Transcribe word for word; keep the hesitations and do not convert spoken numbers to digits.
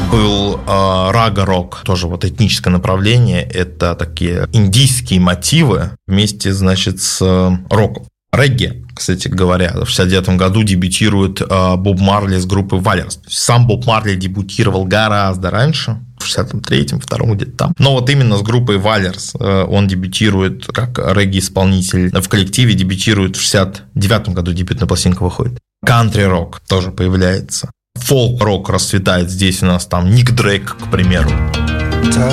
Был э, рага-рок, тоже вот этническое направление. Это такие индийские мотивы вместе, значит, с э, роком. Регги, кстати говоря, в шестьдесят девятом году дебютирует э, Боб Марли с группой Валерс. Сам Боб Марли дебютировал гораздо раньше, в шестьдесят третьем, втором где-то там. Но вот именно с группой Валерс э, он дебютирует как регги-исполнитель в коллективе, дебютирует в шестьдесят девятом году, дебютная пластинка выходит. Кантри-рок тоже появляется. Фолк-рок расцветает здесь у нас, там Ник Дрейк, к примеру.